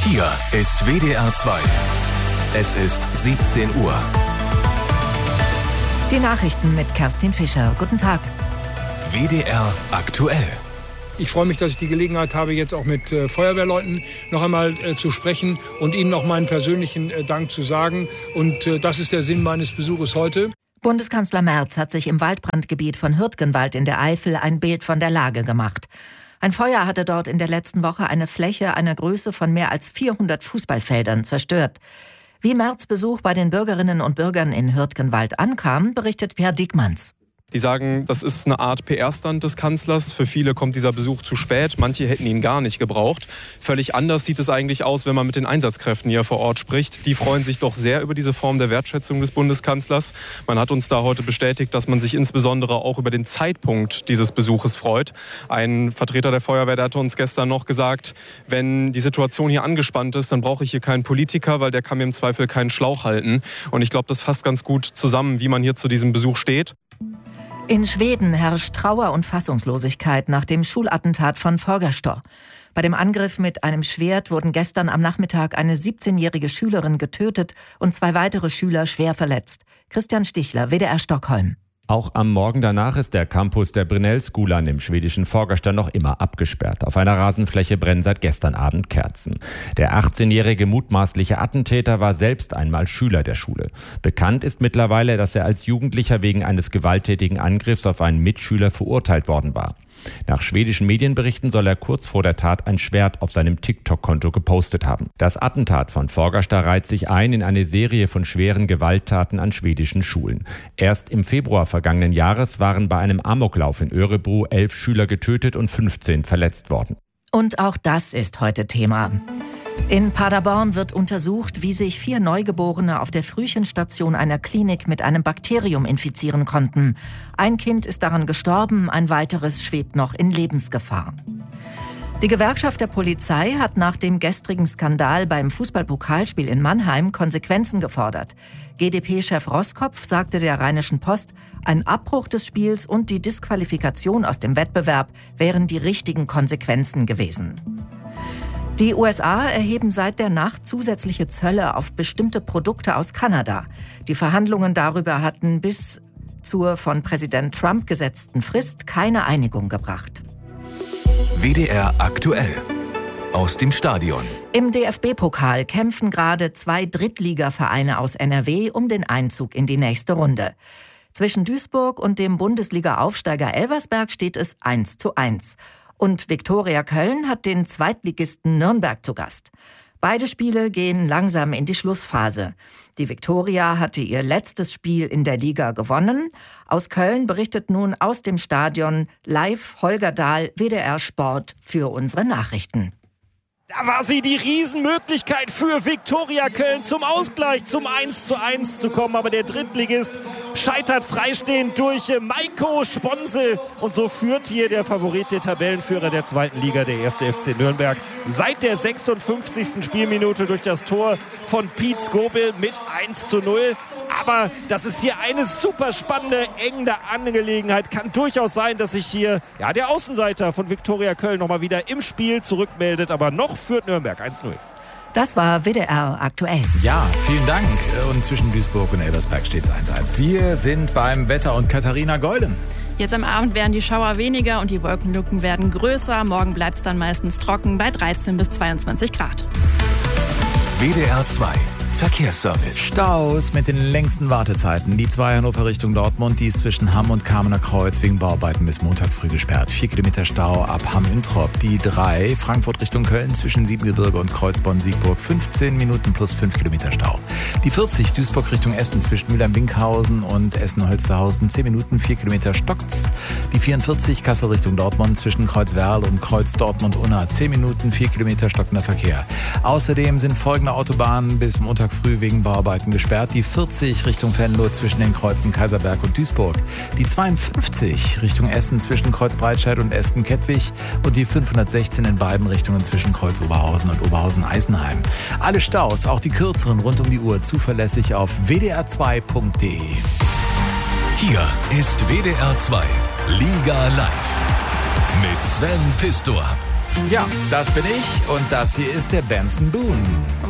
Hier ist WDR 2. Es ist 17 Uhr. Die Nachrichten mit Kerstin Fischer. Guten Tag. WDR aktuell. Ich freue mich, dass ich die Gelegenheit habe, jetzt auch mit Feuerwehrleuten noch einmal zu sprechen und ihnen noch meinen persönlichen Dank zu sagen. Und das ist der Sinn meines Besuches heute. Bundeskanzler Merz hat sich im Waldbrandgebiet von Hürtgenwald in der Eifel ein Bild von der Lage gemacht. Ein Feuer hatte dort in der letzten Woche eine Fläche einer Größe von mehr als 400 Fußballfeldern zerstört. Wie Merz' Besuch bei den Bürgerinnen und Bürgern in Hürtgenwald ankam, berichtet Per Diekmanns. Die sagen, das ist eine Art PR-Stand des Kanzlers. Für viele kommt dieser Besuch zu spät. Manche hätten ihn gar nicht gebraucht. Völlig anders sieht es eigentlich aus, wenn man mit den Einsatzkräften hier vor Ort spricht. Die freuen sich doch sehr über diese Form der Wertschätzung des Bundeskanzlers. Man hat uns da heute bestätigt, dass man sich insbesondere auch über den Zeitpunkt dieses Besuches freut. Ein Vertreter der Feuerwehr, der hat uns gestern noch gesagt, wenn die Situation hier angespannt ist, dann brauche ich hier keinen Politiker, weil der kann mir im Zweifel keinen Schlauch halten. Und ich glaube, das fasst ganz gut zusammen, wie man hier zu diesem Besuch steht. In Schweden herrscht Trauer und Fassungslosigkeit nach dem Schulattentat von Fagersta. Bei dem Angriff mit einem Schwert wurden gestern am Nachmittag eine 17-jährige Schülerin getötet und 2 weitere Schüler schwer verletzt. Christian Stichler, WDR Stockholm. Auch am Morgen danach ist der Campus der Brynäs-skolan im schwedischen Fagersta noch immer abgesperrt. Auf einer Rasenfläche brennen seit gestern Abend Kerzen. Der 18-jährige mutmaßliche Attentäter war selbst einmal Schüler der Schule. Bekannt ist mittlerweile, dass er als Jugendlicher wegen eines gewalttätigen Angriffs auf einen Mitschüler verurteilt worden war. Nach schwedischen Medienberichten soll er kurz vor der Tat ein Schwert auf seinem TikTok-Konto gepostet haben. Das Attentat von Fagersta reiht sich ein in eine Serie von schweren Gewalttaten an schwedischen Schulen. Erst im Februar vergangenen Jahres waren bei einem Amoklauf in Örebro 11 Schüler getötet und 15 verletzt worden. Und auch das ist heute Thema. In Paderborn wird untersucht, wie sich 4 Neugeborene auf der Frühchenstation einer Klinik mit einem Bakterium infizieren konnten. Ein Kind ist daran gestorben, ein weiteres schwebt noch in Lebensgefahr. Die Gewerkschaft der Polizei hat nach dem gestrigen Skandal beim Fußballpokalspiel in Mannheim Konsequenzen gefordert. GdP-Chef Roskopf sagte der Rheinischen Post, ein Abbruch des Spiels und die Disqualifikation aus dem Wettbewerb wären die richtigen Konsequenzen gewesen. Die USA erheben seit der Nacht zusätzliche Zölle auf bestimmte Produkte aus Kanada. Die Verhandlungen darüber hatten bis zur von Präsident Trump gesetzten Frist keine Einigung gebracht. WDR aktuell. Aus dem Stadion. Im DFB-Pokal kämpfen gerade 2 Drittligavereine aus NRW um den Einzug in die nächste Runde. Zwischen Duisburg und dem Bundesliga-Aufsteiger Elversberg steht es 1:1. Und Viktoria Köln hat den Zweitligisten Nürnberg zu Gast. Beide Spiele gehen langsam in die Schlussphase. Die Viktoria hatte ihr letztes Spiel in der Liga gewonnen. Aus Köln berichtet nun aus dem Stadion live Holger Dahl, WDR Sport, für unsere Nachrichten. Da war sie, die Riesenmöglichkeit für Viktoria Köln zum Ausgleich, zum 1:1 zu kommen. Aber der Drittligist scheitert freistehend durch Maiko Sponsel. Und so führt hier der Favorit, der Tabellenführer der 2. Liga, der 1. FC Nürnberg, seit der 56. Spielminute durch das Tor von Piet Skobel mit 1:0. Aber das ist hier eine super spannende, enge Angelegenheit. Kann durchaus sein, dass sich hier der Außenseiter von Viktoria Köln nochmal wieder im Spiel zurückmeldet. Aber noch führt Nürnberg 1:0. Das war WDR aktuell. Ja, vielen Dank. Und zwischen Duisburg und Elversberg steht es 1:1. Wir sind beim Wetter und Katharina Golden. Jetzt am Abend werden die Schauer weniger und die Wolkenlücken werden größer. Morgen bleibt es dann meistens trocken bei 13 bis 22 Grad. WDR 2. Verkehrsservice. Staus mit den längsten Wartezeiten. Die 2 Hannover Richtung Dortmund, die ist zwischen Hamm und Kamener Kreuz wegen Bauarbeiten bis Montag früh gesperrt. 4 Kilometer Stau ab Hamm-Introp. Die 3 Frankfurt Richtung Köln zwischen Siebengebirge und Kreuzborn-Siegburg. 15 Minuten plus 5 Kilometer Stau. Die 40 Duisburg Richtung Essen zwischen Mülheim-Winkhausen und Essen-Holsterhausen. 10 Minuten, 4 Kilometer stockt's. Die 44 Kassel Richtung Dortmund zwischen Kreuzwerl und Kreuz Dortmund-Unna. 10 Minuten, 4 Kilometer stockender Verkehr. Außerdem sind folgende Autobahnen bis Montag früh wegen Bauarbeiten gesperrt. Die 40 Richtung Venlo zwischen den Kreuzen Kaiserberg und Duisburg. Die 52 Richtung Essen zwischen Kreuz Breitscheid und Esten-Kettwig. Und die 516 in beiden Richtungen zwischen Kreuz Oberhausen und Oberhausen-Eisenheim. Alle Staus, auch die kürzeren rund um die Uhr, zuverlässig auf wdr2.de. Hier ist WDR 2 Liga Live mit Sven Pistor. Ja, das bin ich und das hier ist der Benson Boone.